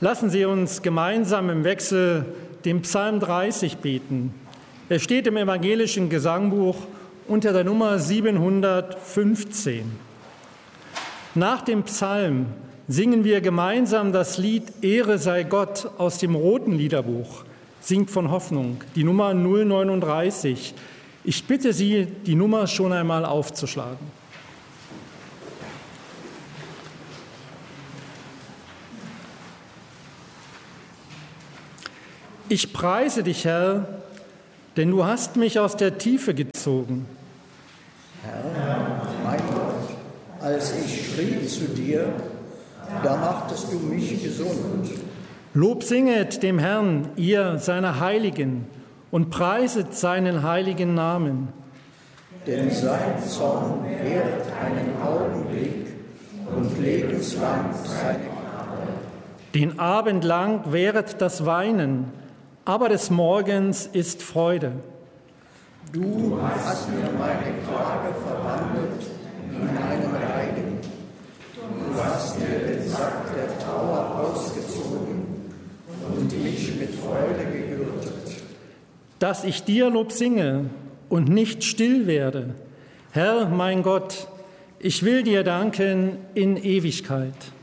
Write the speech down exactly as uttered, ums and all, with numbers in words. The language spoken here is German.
Lassen Sie uns gemeinsam im Wechsel den Psalm dreißig beten. Er steht im evangelischen Gesangbuch unter der Nummer siebenhundertfünfzehn. Nach dem Psalm singen wir gemeinsam das Lied Ehre sei Gott aus dem Roten Liederbuch, Singt von Hoffnung, die Nummer null neununddreißig. Ich bitte Sie, die Nummer schon einmal aufzuschlagen. Ich preise dich, Herr, denn du hast mich aus der Tiefe gezogen. Herr, mein Gott, als ich schrie zu dir, da machtest du mich gesund. Lob singet dem Herrn, ihr seine Heiligen, und preiset seinen heiligen Namen. Denn sein Zorn währt einen Augenblick und lebenslang seine Gnade. Den Abend lang währet das Weinen, aber des Morgens ist Freude. Du hast mir meine Klage verwandelt in einen Reigen. Du hast mir den Sack der Trauer ausgezogen und mich mit Freude gegürtet. Dass ich dir Lob singe und nicht still werde. Herr, mein Gott, ich will dir danken in Ewigkeit.